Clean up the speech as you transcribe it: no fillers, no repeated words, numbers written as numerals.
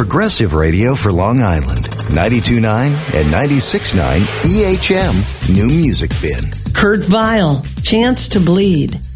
progressive radio for Long Island. 92.9 and 96.9 EHM New Music Bin. Kurt Vile, Chance to Bleed.